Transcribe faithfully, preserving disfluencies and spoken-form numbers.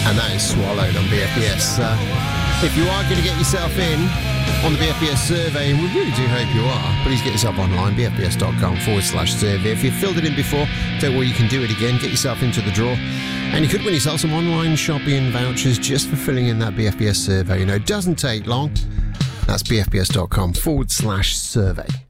And that is Swallowed on B F B S. Uh, if you are going to get yourself in on the B F B S survey, and we really do hope you are, please get yourself online, bfbs.com forward slash survey. If you've filled it in before, don't worry, you can do it again. Get yourself into the draw. And you could win yourself some online shopping vouchers just for filling in that B F B S survey. You know, it doesn't take long. That's bfbs.com forward slash survey.